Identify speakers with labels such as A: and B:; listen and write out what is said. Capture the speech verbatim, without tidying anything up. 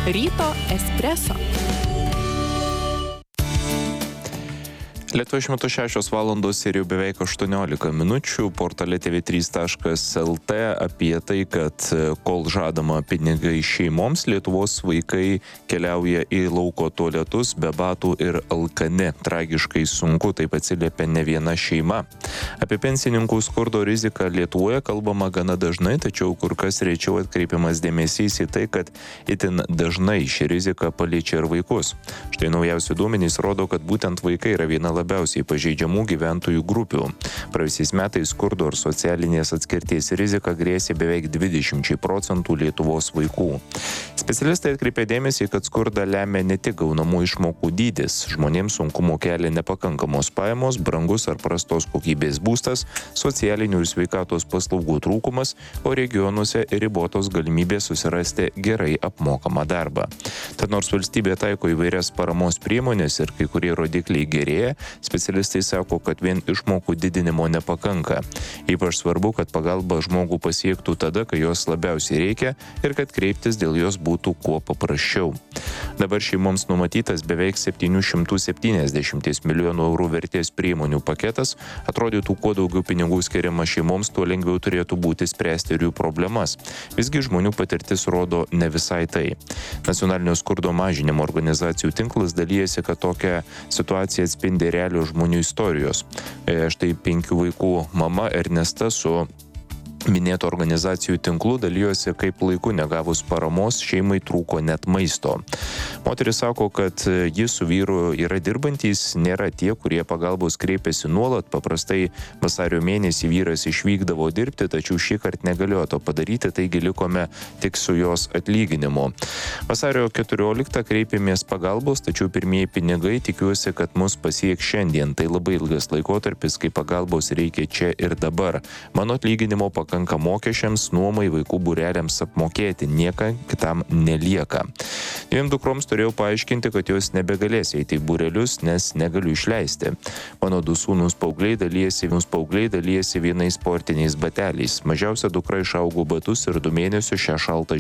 A: Ryto espreso.
B: Lietuvoje šiuo metu šešios valandos ir jau beveik aštuoniolika minučių. Portale tė vė trys taškas el tė apie tai, kad kol žadama pinigai šeimoms, Lietuvos vaikai keliauja į lauko tualetus be batų ir alkani. Tragiškai sunku, taip atsiliepia ne viena šeima. Apie pensininkų skurdo riziką Lietuvoje kalbama gana dažnai, tačiau kur kas rečiau atkreipiamas dėmesys į tai, kad itin dažnai ši rizika paliečia ir vaikus. Štai naujausi duomenys rodo, kad būtent vaikai yra viena labiausiai pažeidžiamų gyventojų grupių. Praėjusiais metais skurdo ir socialinės atskirties rizika grėsė beveik dvidešimčiai procentų Lietuvos vaikų. Specialistai atkreipė dėmesį, kad skurdą lemia ne tik gaunamų išmokų dydis. Žmonėms sunkumų kelia nepakankamos pajamos, brangus ar prastos kokybės būstas, socialinių ir sveikatos paslaugų trūkumas, o regionuose ribotos galimybės susirasti gerai apmokamą darbą. Tad nors valstybė taiko įvairias paramos priemonės ir kai kurie rodikliai gerėja, specialistai sako, kad vien išmokų didinimo nepakanka. Ypač svarbu, kad pagalba žmogų pasiektų tada, kai jos labiausiai reikia ir kad kreiptis dėl jos būtų kuo paprasčiau. Dabar šeimoms numatytas beveik septyni šimtai septyniasdešimt milijonų eurų vertės priemonių paketas. Atrodytų, kuo daugiau pinigų skiriama šeimoms, tuo lengviau turėtų būti spręsti ir jų problemas. Visgi žmonių patirtis rodo ne visai tai. Nacionalinio skurdo mažinimo organizacijų tinklas dalyjasi, kad tokią situaciją atspindi realios žmonių istorijos. E, štai penkių vaikų mama Ernesta su minėto organizacijų tinklų dalyjosi, kaip laiku negavus paramos šeimai trūko net maisto. Moteris sako, kad jis su vyru yra dirbantys, nėra tie, kurie pagalbos kreipiasi nuolat. Paprastai vasario mėnesį vyras išvykdavo dirbti, tačiau šį kartą negalėjo to padaryti, taigi likome tik su jos atlyginimu. Vasario keturioliktą kreipėmės pagalbos, tačiau pirmieji pinigai tikiuosi, kad mus pasieks šiandien. Tai labai ilgas laikotarpis, kai pagalbos reikia čia ir dabar. Mano atlyginimo pakanka pakanka mokesčiams, nuomai, vaikų būreliams apmokėti, nieka kitam nelieka. Dviem dukroms turėjau paaiškinti, kad jos nebegalės eiti į būrelius, nes negaliu išleisti. Mano du sūnūs paaugliai dalyjasi, vienus paaugliai dalyjasi vienais sportiniais bateliais. Mažiausia dukra išaugo batus ir du mėnesius šią šaltą